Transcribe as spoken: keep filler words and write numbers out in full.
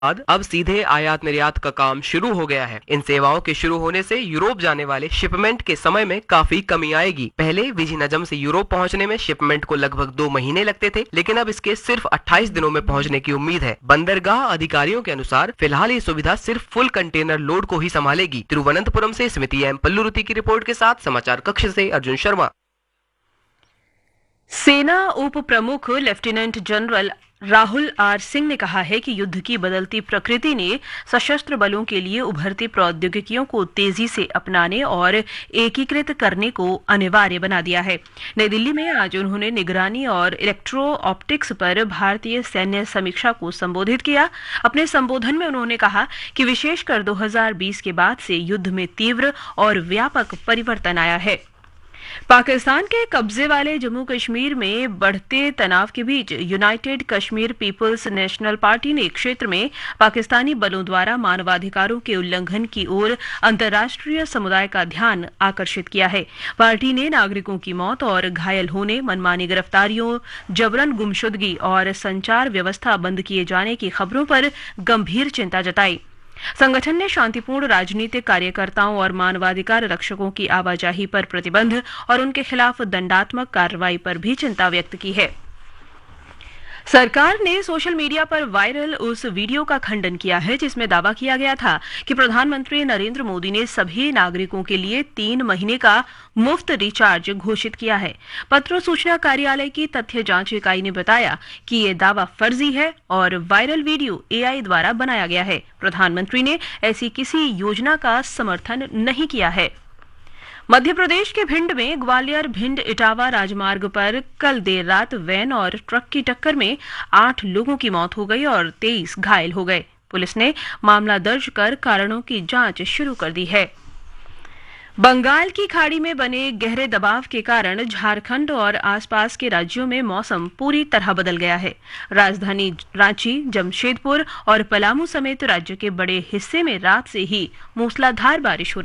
बाद अब सीधे आयात निर्यात का काम शुरू हो गया है। इन सेवाओं के शुरू होने से यूरोप जाने वाले शिपमेंट के समय में काफी कमी आएगी। पहले विजिनजम से यूरोप पहुंचने में शिपमेंट को लगभग दो महीने लगते थे, लेकिन अब इसके सिर्फ अट्ठाईस दिनों में पहुंचने की उम्मीद है। बंदरगाह अधिकारियों के अनुसार फिलहाल ये सुविधा सिर्फ फुल कंटेनर लोड को ही संभालेगी। तिरुवनंतपुरम से स्मृति एम पल्लुरुति की रिपोर्ट के साथ समाचार कक्ष से अर्जुन शर्मा। सेना उप प्रमुख lieutenant general Rahul are Singh ने कहा है कि युद्ध की बदलती प्रकृति ने सशस्त्र बलों के लिए उभरती प्रौद्योगिकियों को तेजी से अपनाने और एकीकृत करने को अनिवार्य बना दिया है। नई दिल्ली में आज उन्होंने निगरानी और इलेक्ट्रो ऑप्टिक्स पर भारतीय सैन्य समीक्षा को संबोधित किया। अपने संबोधन में उन्होंने कहा कि विशेषकर दो हज़ार बीस के बाद से युद्ध में तीव्र और व्यापक परिवर्तन आया है। पाकिस्तान के कब्जे वाले जम्मू कश्मीर में बढ़ते तनाव के बीच United Kashmir peoples national party ने क्षेत्र में पाकिस्तानी बलों द्वारा मानवाधिकारों के उल्लंघन की ओर अंतर्राष्ट्रीय समुदाय का ध्यान आकर्षित किया है। पार्टी ने नागरिकों की मौत और घायल होने, मनमानी गिरफ्तारियों, जबरन गुमशुदगी और संचार व्यवस्था बंद किए जाने की खबरों पर गंभीर चिंता जताई। संगठन ने शांतिपूर्ण राजनीतिक कार्यकर्ताओं और मानवाधिकार रक्षकों की आवाजाही पर प्रतिबंध और उनके खिलाफ दंडात्मक कार्रवाई पर भी चिंता व्यक्त की है। सरकार ने सोशल मीडिया पर वायरल उस वीडियो का खंडन किया है जिसमें दावा किया गया था कि प्रधानमंत्री नरेंद्र मोदी ने सभी नागरिकों के लिए तीन महीने का मुफ्त रिचार्ज घोषित किया है। पत्र सूचना कार्यालय की तथ्य जांच इकाई ने बताया कि ये दावा फर्जी है और वायरल वीडियो एआई द्वारा बनाया गया है। प्रधानमंत्री ने ऐसी किसी योजना का समर्थन नहीं किया है। मध्य प्रदेश के भिंड में ग्वालियर भिंड इटावा राजमार्ग पर कल देर रात वैन और ट्रक की टक्कर में आठ लोगों की मौत हो गई और तेईस घायल हो गए। पुलिस ने मामला दर्ज कर कारणों की जांच शुरू कर दी है। बंगाल की खाड़ी में बने गहरे दबाव के कारण झारखंड और आसपास के राज्यों में मौसम पूरी तरह बदल गया है। राजधानी रांची, जमशेदपुर और पलामू समेत राज्य के बड़े हिस्से में रात से ही मूसलाधार बारिश हो रही है।